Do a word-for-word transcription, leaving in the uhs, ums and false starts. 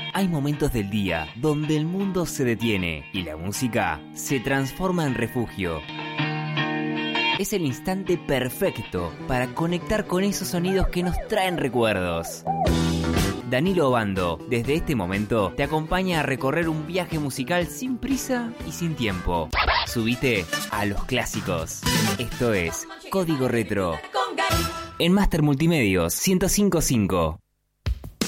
Hay momentos del día donde el mundo se detiene y la música se transforma en refugio. Es el instante perfecto para conectar con esos sonidos que nos traen recuerdos. Danilo Obando, desde este momento, te acompaña a recorrer un viaje musical sin prisa y sin tiempo. Subite a los clásicos. Esto es Código Retro. En Master Multimedios ciento cinco punto cinco.